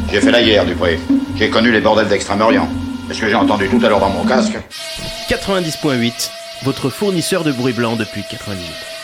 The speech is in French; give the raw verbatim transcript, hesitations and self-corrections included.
J'ai fait la guerre, Dupré. J'ai connu les bordels d'Extrême-Orient. Est-ce que j'ai entendu tout à l'heure dans mon casque? quatre-vingt-dix point huit, votre fournisseur de bruit blanc depuis quatre-vingt-dix minutes.